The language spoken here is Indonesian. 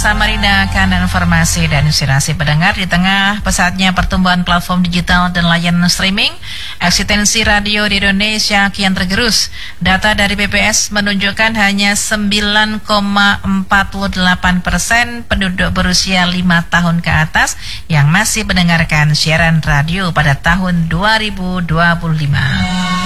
Samarinda Kanan Informasi dan Inspirasi pendengar. Di tengah pesatnya pertumbuhan platform digital dan layanan streaming, eksistensi radio di Indonesia kian tergerus. Data dari BPS menunjukkan hanya 9,48% penduduk berusia 5 tahun ke atas yang masih mendengarkan siaran radio pada tahun 2025.